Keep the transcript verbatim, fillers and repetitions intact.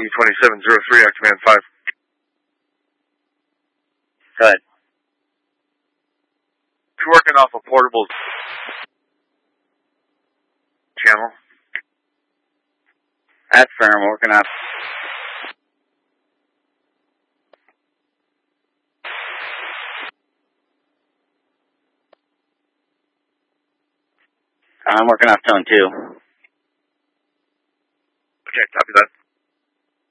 twenty-seven zero three, Act Command five. Go ahead. You're working off a portable channel. That's firm, working off. I'm working off tone two. Okay, copy that.